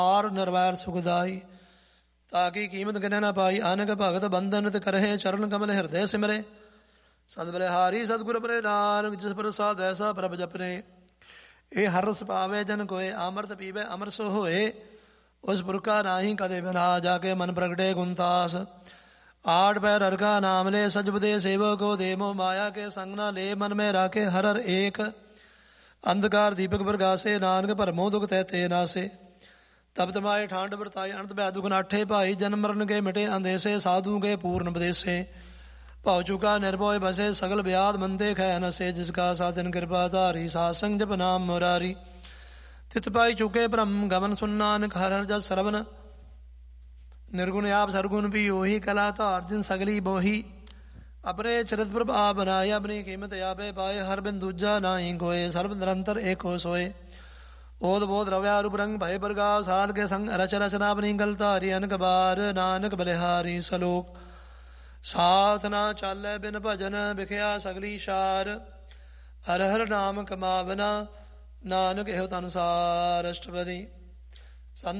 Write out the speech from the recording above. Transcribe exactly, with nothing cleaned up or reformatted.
R ਨਿਰਵੈਰ ਸੁਖਦਾਈ। ਤਾਕੀ ਕੀਮਤ ਗਿਨੈ ਨਾ ਪਾਈ, ਆਨਕ ਭਗਤ ਬੰਧਨ ਤੇ ਕਰਹਿ, ਚਰਨ ਕਮਲ ਹਿਰਦੈ ਸਿਮਰੇ। ਸਦ ਬਲਿਹਾਰੀ ਸਤਿਗੁਰ ਪਰੇ ਨਾਨਕ, ਜਿਸ ਪ੍ਰਸਾਦ ਐਸਾ ਪ੍ਰਭ ਜਪਨੇ। ਇਹ ਹਰ ਰਸ ਪਾਵੇ ਜਨ ਕੋਏ, ਅੰਮ੍ਰਿਤ ਪੀਵੇ ਅਮਰ ਸੋ ਹੋਏ। ਉਸ ਪੁਰਖਾ ਨਾਹੀ ਕਦੇ ਬਿਨਾ, ਜਾ ਕੇ ਮਨ ਪ੍ਰਗਟੇ ਗੁਣਤਾਸ। ਆਠ ਪੈਰ ਹਰ ਕਾ ਨਾਮ ਲੈ, ਸਜਬ ਦੇ ਸੇਵਕ ਕੋ ਦੇ। ਮੋਹ ਮਾਇਆ ਕੇ ਸੰਗ ਨਾ ਲੈ, ਮਨ ਮੈਂ ਰਾਖੇ ਹਰ ਹਰ ਏਕ। ਅੰਧਕਾਰ ਦੀਪਕ ਪ੍ਰਗਾਸੇ, ਨਾਨਕ ਭਰਮੋ ਦੁਖ ਤੈ ਤੇ ਨਾਸੇ। ਤਬ ਤਮਾਏ ਠਾਂਡ ਵਰਤਾਏ, ਅਨੰਤ ਬੈ ਦੁਖ ਨਾਠੇ ਭਾਈ। ਜਨਮ ਮਰਨ ਕੇ ਮਿਟੇ ਅੰਦੇਸੇ, ਸਾਧੂ ਕੇ ਪੂਰਨ ਉਪਦੇਸੇ। ਭਉ ਚੁਕਾ ਨਿਰਭਉ ਬਸੇ, ਸਗਲ ਵਿਆਦ ਮੰਦੇ ਖੈ ਨਸੇ। ਜਿਸ ਕਾ ਸਾਧਨ ਕਿਰਪਾ ਧਾਰੀ, ਸਾਧ ਸੰਗ ਜਪ ਨਾਮ ਮੁਰਾਰੀ। ਤਿਤ ਪਾਈ ਚੁਕੇ ਭ੍ਰਮ ਗਮਨ ਸੁਨ, ਨਾਨਕ ਹਰ ਹਰ ਜਸ ਸਰਵਨ। ਨਿਰਗੁਣ ਆਪ ਸਰਗੁਣ ਵੀ ਉਹੀ, ਕਲਾ ਧਾਰ ਜਿਨ ਸਗਲੀ ਬੋਹੀ। ਆਪਣੇ ਚਰਿਤ ਪ੍ਰਭਾਵ ਬਨਾਏ, ਆਪਣੀ ਕੀਮਤ ਆਪੇ ਪਾਏ। ਹਰ ਬਿਨ ਦੂਜਾ ਨਾਹੀ ਕੋਏ, ਸਰਬ ਨਿਰੰਤਰ ਏਕੋ ਸੋਏ। ਓਦ ਬੋਧ ਰਵਿਆ ਰੂਪ ਰੰਗ ਭਏ ਪ੍ਰਗਾਵ, ਸਾਧ ਕੇ ਸੰਗ ਰਚ ਰਚਨਾ ਆਪਣੀ ਗਲ ਧਾਰੀ। ਅਨਕ ਬਾਰ ਨਾਨਕ ਬਲਿਹਾਰੀ ਸਲੋਕ, ਸਾਥ ਨਾ ਚਾਲੈ ਬਿਨ ਭਜਨ। ਵਿਖਿਆ ਸਗਲੀ ਸ਼ਾਰ, ਹਰ ਹਰ ਨਾਮ ਕਮਾਵਨਾ। ਨਾਨਕ ਇਹੋ ਤਨੁਸਾਰ ਅਸ਼ਟਪਦੀ।